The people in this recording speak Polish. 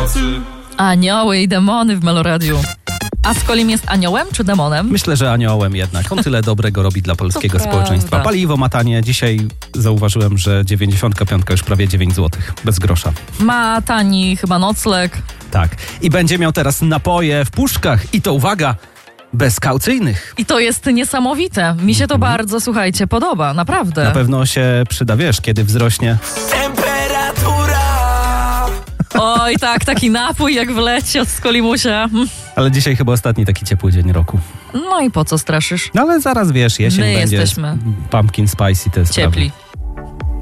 nocy. Anioły i demony w Meloradiu. A Skolim jest aniołem czy demonem? Myślę, że aniołem jednak. On tyle dobrego robi dla polskiego To społeczeństwa. prawda. Paliwo ma tanie. Dzisiaj zauważyłem, że 95 już prawie 9 zł. Bez grosza. Ma tani chyba nocleg. Tak. I będzie miał teraz napoje w puszkach. I to uwaga, bezkaucyjnych. I to jest niesamowite. Mi się to bardzo, słuchajcie, podoba. Naprawdę. Na pewno się przyda, wiesz, kiedy wzrośnie. Temperatura. Oj, tak, taki napój jak wleci od Skolimusia. Ale dzisiaj chyba ostatni taki ciepły dzień roku. No i po co straszysz? No ale zaraz wiesz, jesień My będzie. jesteśmy Pumpkin spice i te sprawy. ciepli.